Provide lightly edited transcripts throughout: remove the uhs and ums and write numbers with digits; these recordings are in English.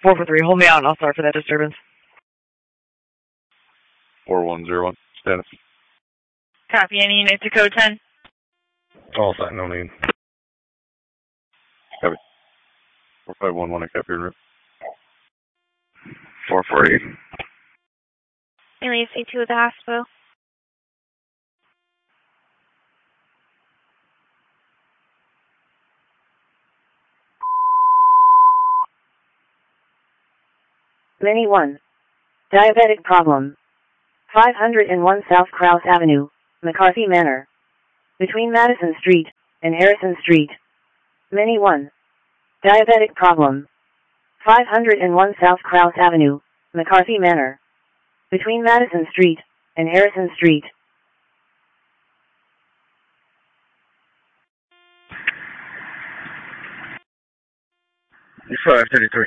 443, hold me out and I'll start for that disturbance. 4101, status. Copy, any unit to code 10? All set, no need. Copy. 4511, I copy your route. 448. Release A2 at the hospital. Many 1. Diabetic problem. 501 South Krause Avenue, McCarthy Manor. Between Madison Street and Harrison Street. Many 1. Diabetic problem. 501 South Krause Avenue, McCarthy Manor. Between Madison Street and Harrison Street. You're 533.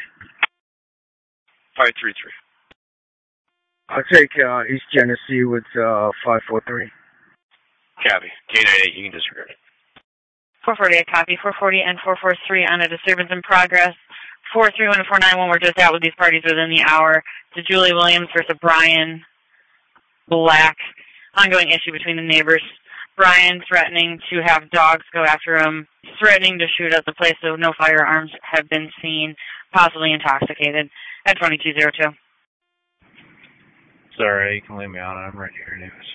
533. I'll take East Genesee with 543. Copy. K98, you can disregard it. 440, I copy. 440 and 443 on a disturbance in progress. 431 and 491 were just out with these parties within the hour. To Julie Williams versus Brian Black. Ongoing issue between the neighbors. Brian threatening to have dogs go after him, threatening to shoot at the place, so no firearms have been seen, possibly intoxicated. At 2202. Sorry, you can leave me on. I'm right here, news.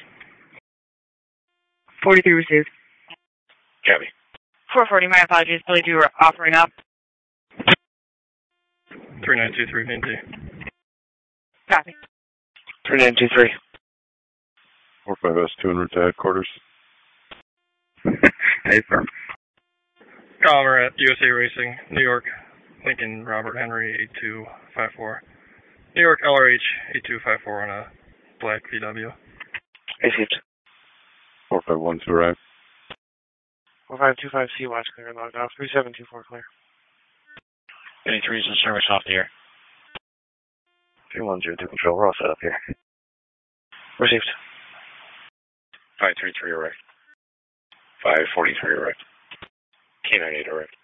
43 received. Copy. 440, my apologies. Billy Drew offering up. 3923, main 2. Copy. 3923. 45S2 en route to headquarters. Hey, firm. Comrade, USA Racing, New York, Lincoln Robert Henry 8254. New York LRH 8254 on a black VW. Received. 4512 arrive. 4525C, watch clear, logged off. 3724 clear. 83 is in service off the air. 3102 control, we're all set up here. Received. 533 arrived. 543 arrived. K98 arrived.